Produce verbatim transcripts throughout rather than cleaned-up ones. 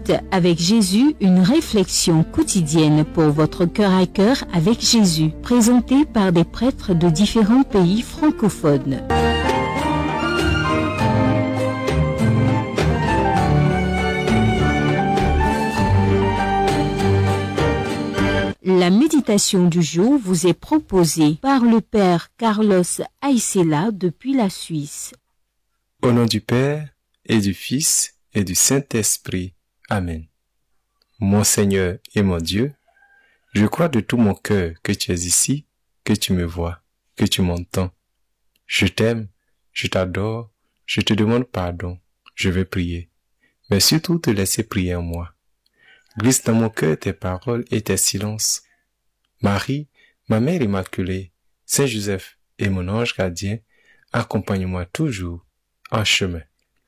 Minutes avec Jésus, une réflexion quotidienne pour votre cœur à cœur avec Jésus, présentée par des prêtres de différents pays francophones. La méditation du jour vous est proposée par le Père Carlos Aïssela depuis la Suisse. Au nom du Père et du Fils et du Saint-Esprit. Amen. Mon Seigneur et mon Dieu, je crois de tout mon cœur que tu es ici, que tu me vois, que tu m'entends. Je t'aime, je t'adore, je te demande pardon, je vais prier, mais surtout te laisser prier en moi. Glisse dans mon cœur tes paroles et tes silences. Marie, ma mère immaculée, Saint Joseph et mon ange gardien, accompagne-moi toujours en chemin.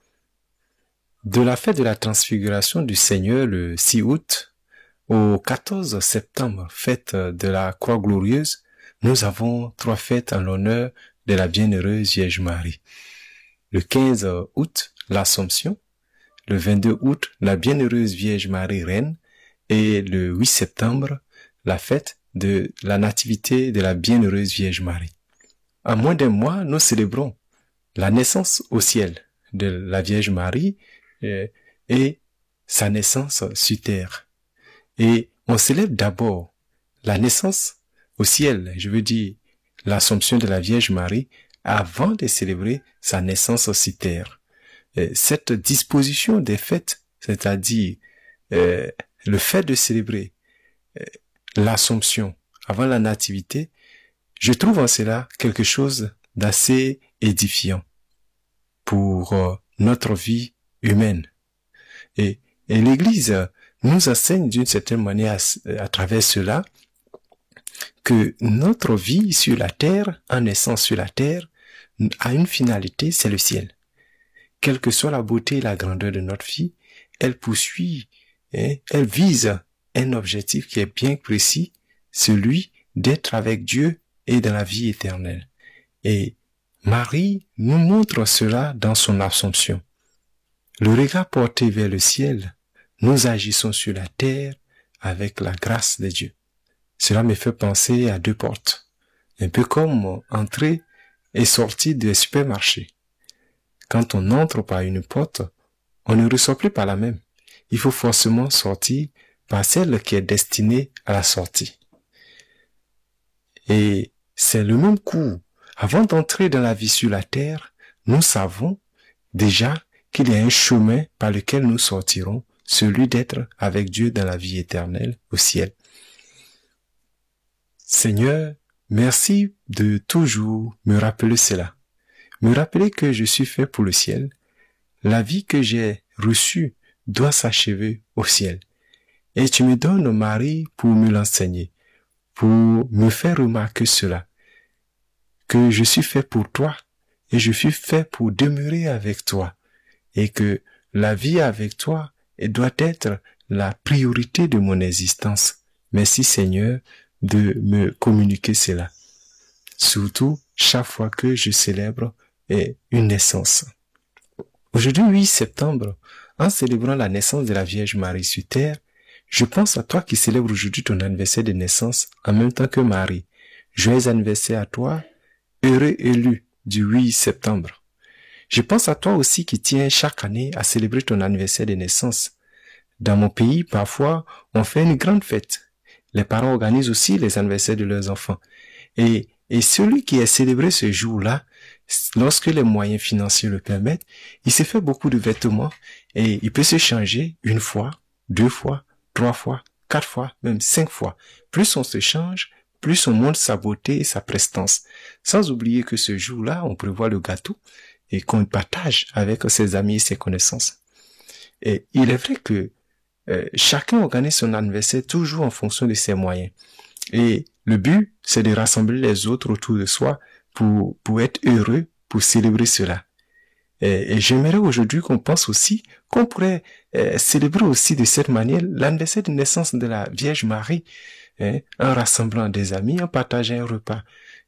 De la fête de la transfiguration du Seigneur le six août au quatorze septembre, fête de la Croix glorieuse, nous avons trois fêtes en l'honneur de la bienheureuse Vierge Marie. Le quinze août, l'Assomption. Le vingt-deux août, la bienheureuse Vierge Marie Reine, et le huit septembre, la fête de la nativité de la bienheureuse Vierge Marie. En moins d'un mois, nous célébrons la naissance au ciel de la Vierge Marie euh, et sa naissance sur terre. Et on célèbre d'abord la naissance au ciel, je veux dire l'Assomption de la Vierge Marie, avant de célébrer sa naissance sur terre. Cette disposition des fêtes, c'est-à-dire euh, le fait de célébrer euh, l'Assomption avant la Nativité, je trouve en cela quelque chose d'assez édifiant pour euh, notre vie humaine. Et, et l'Église nous enseigne d'une certaine manière à, à travers cela que notre vie sur la terre, en naissant sur la terre, a une finalité, c'est le ciel. Quelle que soit la beauté et la grandeur de notre vie, elle poursuit, hein, elle vise un objectif qui est bien précis, celui d'être avec Dieu et dans la vie éternelle. Et Marie nous montre cela dans son Assomption. Le regard porté vers le ciel, nous agissons sur la terre avec la grâce de Dieu. Cela me fait penser à deux portes, un peu comme entrer et sortir des supermarchés. Quand on entre par une porte, on ne ressort plus par la même. Il faut forcément sortir par celle qui est destinée à la sortie. Et c'est le même coup. Avant d'entrer dans la vie sur la terre, nous savons déjà qu'il y a un chemin par lequel nous sortirons, celui d'être avec Dieu dans la vie éternelle au ciel. Seigneur, merci de toujours me rappeler cela. Me rappeler que je suis fait pour le ciel. La vie que j'ai reçue doit s'achever au ciel. Et tu me donnes Marie pour me l'enseigner, pour me faire remarquer cela, que je suis fait pour toi et je suis fait pour demeurer avec toi et que la vie avec toi doit être la priorité de mon existence. Merci Seigneur de me communiquer cela. Surtout chaque fois que je célèbre et une naissance. Aujourd'hui, huit septembre, en célébrant la naissance de la Vierge Marie sur terre, je pense à toi qui célèbre aujourd'hui ton anniversaire de naissance en même temps que Marie. Joyeux anniversaire à toi, heureux élu du huit septembre. Je pense à toi aussi qui tiens chaque année à célébrer ton anniversaire de naissance. Dans mon pays, parfois, on fait une grande fête. Les parents organisent aussi les anniversaires de leurs enfants. Et Et celui qui est célébré ce jour-là, lorsque les moyens financiers le permettent, il se fait beaucoup de vêtements et il peut se changer une fois, deux fois, trois fois, quatre fois, même cinq fois. Plus on se change, plus on montre sa beauté et sa prestance. Sans oublier que ce jour-là, on prévoit le gâteau et qu'on partage avec ses amis et ses connaissances. Et il est vrai que euh, chacun organise son anniversaire toujours en fonction de ses moyens. Et le but, c'est de rassembler les autres autour de soi pour, pour être heureux, pour célébrer cela. Et, et j'aimerais aujourd'hui qu'on pense aussi qu'on pourrait euh, célébrer aussi de cette manière l'anniversaire de naissance de la Vierge Marie, hein, en rassemblant des amis, en partageant un repas.